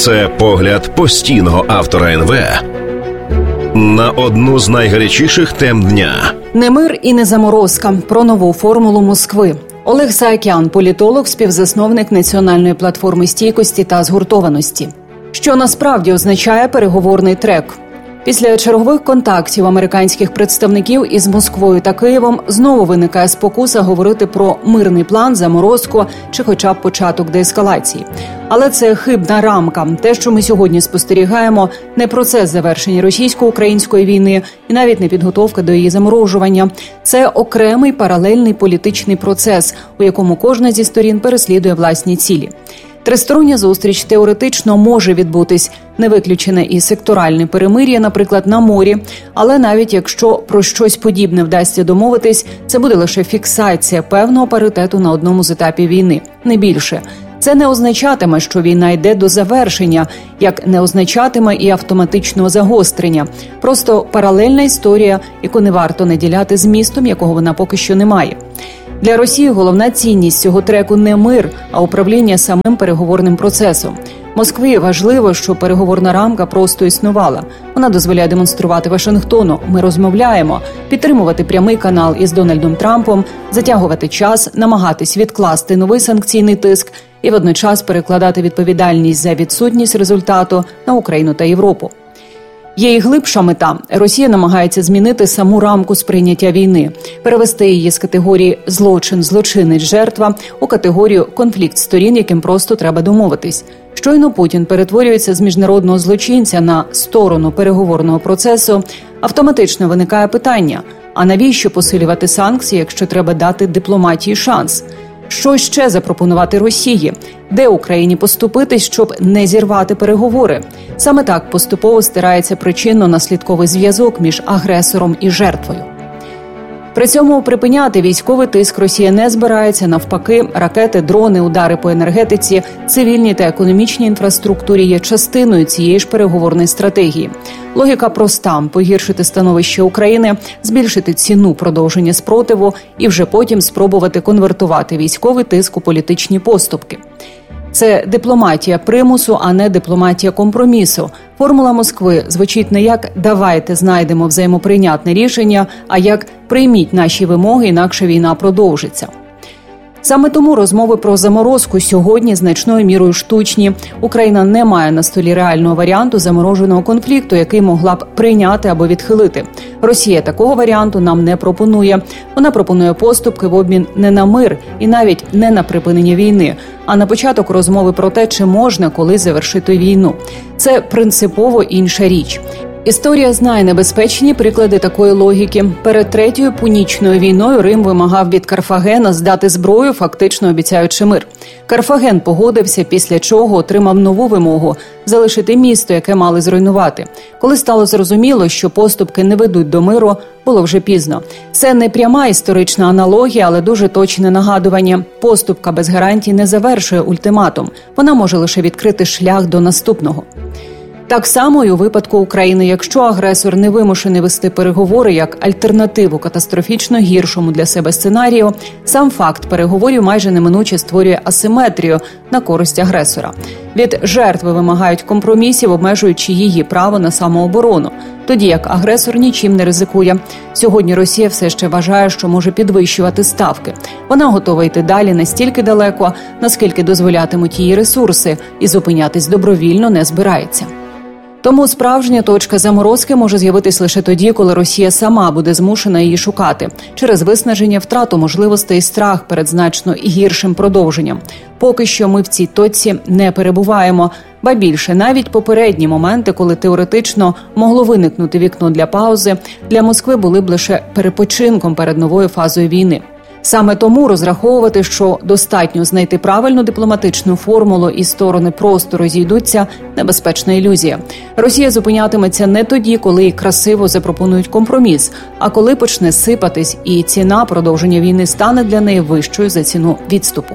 Це погляд постійного автора НВ на одну з найгарячіших тем дня. Не мир і не заморозка. Про нову формулу Москви. Олег Саакян, політолог, співзасновник Національної платформи стійкості та згуртованості. Що насправді означає переговорний трек? Після чергових контактів американських представників із Москвою та Києвом знову виникає спокуса говорити про мирний план, заморозку чи хоча б початок деескалації. Але це хибна рамка. Те, що ми сьогодні спостерігаємо, не процес завершення російсько-української війни і навіть не підготовка до її заморожування. Це окремий паралельний політичний процес, у якому кожна зі сторін переслідує власні цілі. Тристороння зустріч теоретично може відбутись, не виключене і секторальне перемир'я, наприклад, на морі. Але навіть якщо про щось подібне вдасться домовитись, це буде лише фіксація певного паритету на одному з етапів війни, не більше. Це не означатиме, що війна йде до завершення, як не означатиме і автоматичного загострення. Просто паралельна історія, яку не варто наділяти змістом, якого вона поки що не має. Для Росії головна цінність цього треку не мир, а управління самим переговорним процесом. Москві важливо, що переговорна рамка просто існувала. Вона дозволяє демонструвати Вашингтону – ми розмовляємо, підтримувати прямий канал із Дональдом Трампом, затягувати час, намагатись відкласти новий санкційний тиск і водночас перекладати відповідальність за відсутність результату на Україну та Європу. Є і глибша мета. Росія намагається змінити саму рамку сприйняття війни, перевести її з категорії «злочин, злочинець, жертва» у категорію «конфлікт сторін, яким просто треба домовитись». Щойно Путін перетворюється з міжнародного злочинця на сторону переговорного процесу, автоматично виникає питання – а навіщо посилювати санкції, якщо треба дати дипломатії шанс? Що ще запропонувати Росії? Де Україні поступитись, щоб не зірвати переговори? Саме так поступово стирається причинно-наслідковий зв'язок між агресором і жертвою. При цьому припиняти військовий тиск Росія не збирається. Навпаки, ракети, дрони, удари по енергетиці, цивільній та економічній інфраструктурі є частиною цієї ж переговорної стратегії. Логіка проста – погіршити становище України, збільшити ціну продовження спротиву і вже потім спробувати конвертувати військовий тиск у політичні поступки. Це дипломатія примусу, а не дипломатія компромісу. Формула Москви звучить не як «давайте знайдемо взаємоприйнятне рішення», а як «прийміть наші вимоги, інакше війна продовжиться». Саме тому розмови про заморозку сьогодні значною мірою штучні. Україна не має на столі реального варіанту замороженого конфлікту, який могла б прийняти або відхилити. Росія такого варіанту нам не пропонує. Вона пропонує поступки в обмін не на мир і навіть не на припинення війни, а на початок розмови про те, чи можна колись завершити війну. Це принципово інша річ. Історія знає небезпечні приклади такої логіки. Перед Третьою Пунічною війною Рим вимагав від Карфагена здати зброю, фактично обіцяючи мир. Карфаген погодився, після чого отримав нову вимогу – залишити місто, яке мали зруйнувати. Коли стало зрозуміло, що поступки не ведуть до миру, було вже пізно. Це не пряма історична аналогія, але дуже точне нагадування. Поступка без гарантій не завершує ультиматум. Вона може лише відкрити шлях до наступного. Так само і у випадку України, якщо агресор не вимушений вести переговори як альтернативу катастрофічно гіршому для себе сценарію, сам факт переговорів майже неминуче створює асиметрію на користь агресора. Від жертви вимагають компромісів, обмежуючи її право на самооборону, тоді як агресор нічим не ризикує. Сьогодні Росія все ще вважає, що може підвищувати ставки. Вона готова йти далі настільки далеко, наскільки дозволятимуть її ресурси, і зупинятись добровільно не збирається. Тому справжня точка заморозки може з'явитись лише тоді, коли Росія сама буде змушена її шукати, через виснаження, втрату можливостей і страх перед значно гіршим продовженням. Поки що ми в цій точці не перебуваємо. Ба більше, навіть попередні моменти, коли теоретично могло виникнути вікно для паузи, для Москви були б лише перепочинком перед новою фазою війни. Саме тому розраховувати, що достатньо знайти правильну дипломатичну формулу і сторони просто розійдуться – небезпечна ілюзія. Росія зупинятиметься не тоді, коли їй красиво запропонують компроміс, а коли почне сипатись і ціна продовження війни стане для неї вищою за ціну відступу.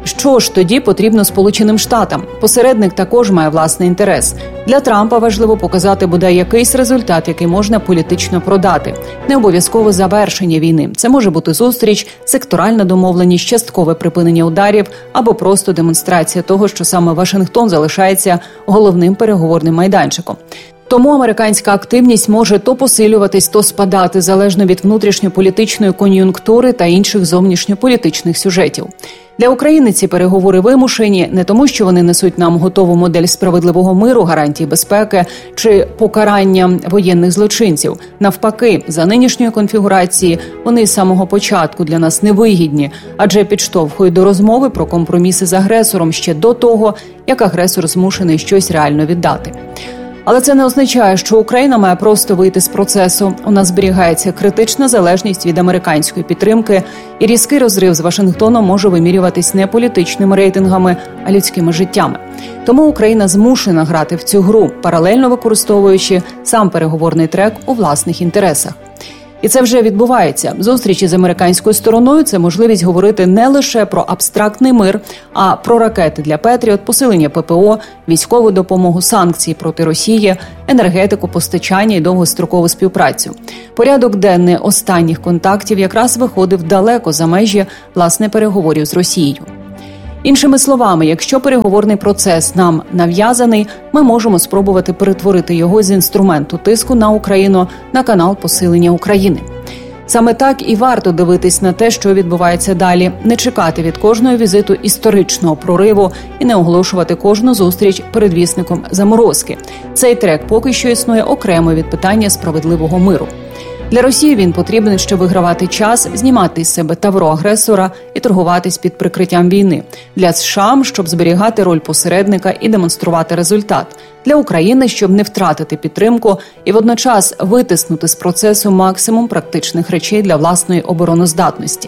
Що ж тоді потрібно Сполученим Штатам? Посередник також має власний інтерес. Для Трампа важливо показати бодай якийсь результат, який можна політично продати. Не обов'язково завершення війни. Це може бути зустріч, секторальна домовленість, часткове припинення ударів або просто демонстрація того, що саме Вашингтон залишається головним переговорним майданчиком. Тому американська активність може то посилюватись, то спадати, залежно від внутрішньополітичної кон'юнктури та інших зовнішньополітичних сюжетів. Для України ці переговори вимушені не тому, що вони несуть нам готову модель справедливого миру, гарантії безпеки чи покарання воєнних злочинців. Навпаки, за нинішньої конфігурації вони з самого початку для нас невигідні, адже підштовхують до розмови про компроміси з агресором ще до того, як агресор змушений щось реально віддати. Але це не означає, що Україна має просто вийти з процесу. У нас зберігається критична залежність від американської підтримки, і різкий розрив з Вашингтоном може вимірюватись не політичними рейтингами, а людськими життями. Тому Україна змушена грати в цю гру, паралельно використовуючи сам переговорний трек у власних інтересах. І це вже відбувається. Зустрічі з американською стороною – це можливість говорити не лише про абстрактний мир, а про ракети для Петріот, посилення ППО, військову допомогу, санкції проти Росії, енергетику, постачання і довгострокову співпрацю. Порядок денний останніх контактів якраз виходив далеко за межі, власне, переговорів з Росією. Іншими словами, якщо переговорний процес нам нав'язаний, ми можемо спробувати перетворити його з інструменту тиску на Україну на канал посилення України. Саме так і варто дивитись на те, що відбувається далі, не чекати від кожного візиту історичного прориву і не оголошувати кожну зустріч передвісником заморозки. Цей трек поки що існує окремо від питання справедливого миру. Для Росії він потрібен, щоб вигравати час, знімати з себе тавро агресора і торгуватись під прикриттям війни. Для США, щоб зберігати роль посередника і демонструвати результат. Для України, щоб не втратити підтримку і водночас витиснути з процесу максимум практичних речей для власної обороноздатності.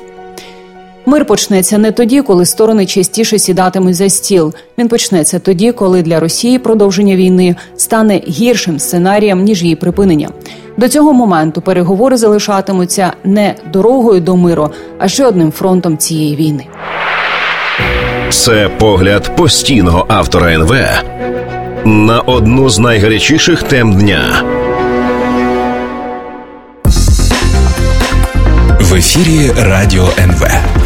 Мир почнеться не тоді, коли сторони частіше сідатимуть за стіл. Він почнеться тоді, коли для Росії продовження війни стане гіршим сценарієм, ніж її припинення. До цього моменту переговори залишатимуться не дорогою до миру, а ще одним фронтом цієї війни. Це погляд постійного автора НВ на одну з найгарячіших тем дня. В ефірі Радіо НВ.